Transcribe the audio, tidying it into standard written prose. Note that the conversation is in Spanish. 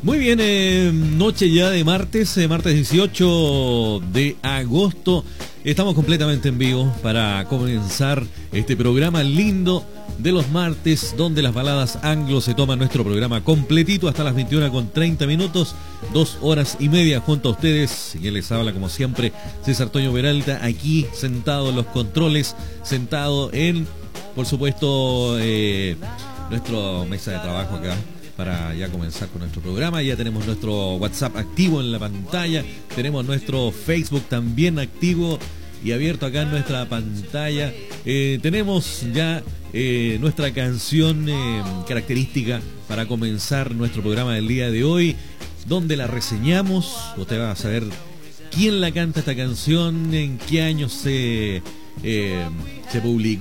Muy bien, noche ya de martes 18 de agosto. Estamos completamente en vivo para comenzar este programa lindo de los martes, donde las baladas anglo se toman nuestro programa completito hasta las 21:30, 2 horas y media junto a ustedes. Y él les habla como siempre, César Toño Peralta, aquí sentado en los controles, sentado en, por supuesto, nuestra mesa de trabajo acá, para ya comenzar con nuestro programa. Ya tenemos nuestro WhatsApp activo en la pantalla, tenemos nuestro Facebook también activo y abierto acá en nuestra pantalla. Tenemos ya nuestra canción característica para comenzar nuestro programa del día de hoy, donde la reseñamos. Usted va a saber quién la canta esta canción, en qué año se publicó.